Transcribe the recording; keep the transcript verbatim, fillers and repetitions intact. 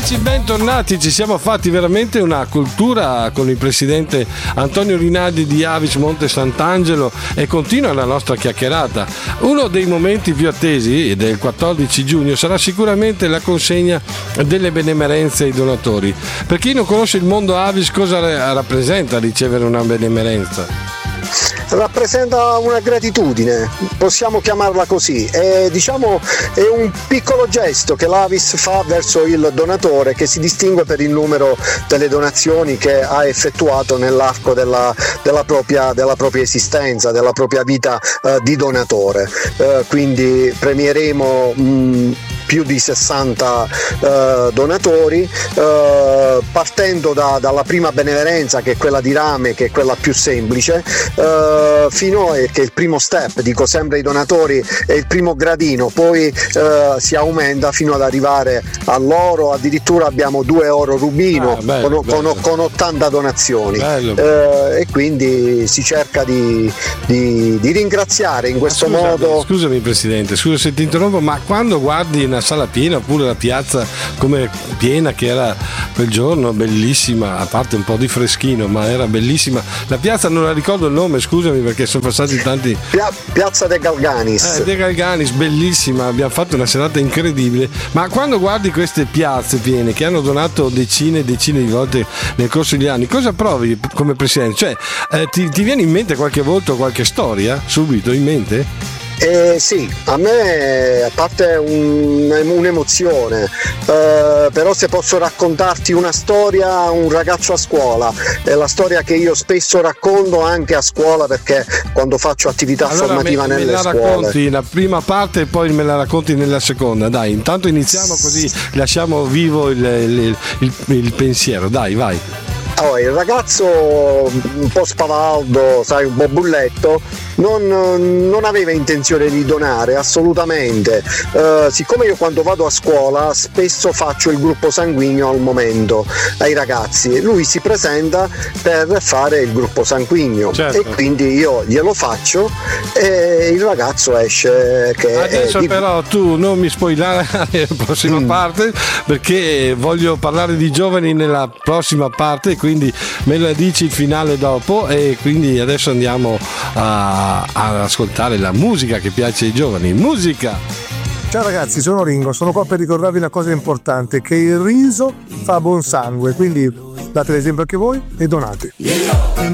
Amici, bentornati. Ci siamo fatti veramente una cultura con il presidente Antonio Rinaldi di Avis Monte Sant'Angelo e continua la nostra chiacchierata. Uno dei momenti più attesi del quattordici giugno sarà sicuramente la consegna delle benemerenze ai donatori. Per chi non conosce il mondo Avis, cosa rappresenta ricevere una benemerenza? Rappresenta una gratitudine, possiamo chiamarla così, è, diciamo, è un piccolo gesto che l'Avis fa verso il donatore, che si distingue per il numero delle donazioni che ha effettuato nell'arco della, della, propria, della propria esistenza, della propria vita eh, di donatore. Eh, quindi premieremo mh, più di sessanta eh, donatori, eh, partendo da, dalla prima benemerenza, che è quella di rame, che è quella più semplice, eh, fino a che il primo step, dico sempre ai donatori, è il primo gradino, poi eh, si aumenta fino ad arrivare all'oro, addirittura abbiamo due oro rubino, ah, bello, con, bello. Con, con ottanta donazioni, bello, eh, e quindi si cerca di, di, di ringraziare in questo scusami, modo. Scusami Presidente, scusa se ti interrompo, ma quando guardi una sala piena, oppure la piazza come piena che era quel giorno, bellissima, a parte un po' di freschino, ma era bellissima la piazza, non la ricordo il nome, scusami perché sono passati tanti. Pia- piazza De Galganis. Eh, De Galganis, bellissima, abbiamo fatto una serata incredibile. Ma quando guardi queste piazze piene che hanno donato decine e decine di volte nel corso degli anni, cosa provi come presidente? Cioè, eh, ti, ti viene in mente qualche volta, qualche storia subito in mente? Eh, sì, a me, a parte un, un'emozione, eh, però se posso raccontarti una storia, un ragazzo a scuola, è la storia che io spesso racconto anche a scuola, perché quando faccio attività allora formativa me, nelle me la scuole. Racconti la prima parte e poi me la racconti nella seconda, dai, intanto iniziamo così lasciamo vivo il, il, il, il pensiero, dai, vai. Allora, il ragazzo un po' spavaldo, sai, un po' bulletto, non, non aveva intenzione di donare assolutamente. Uh, siccome io quando vado a scuola spesso faccio il gruppo sanguigno al momento ai ragazzi, lui si presenta per fare il gruppo sanguigno, certo. E quindi io glielo faccio e il ragazzo esce che adesso di... però tu non mi spoilare la prossima mm. parte, perché voglio parlare di giovani nella prossima parte, quindi me la dici il finale dopo, e quindi adesso andiamo a, a ascoltare la musica che piace ai giovani. Musica! Ciao ragazzi, sono Ringo, sono qua per ricordarvi una cosa importante, che il riso fa buon sangue, quindi date l'esempio anche voi e donate.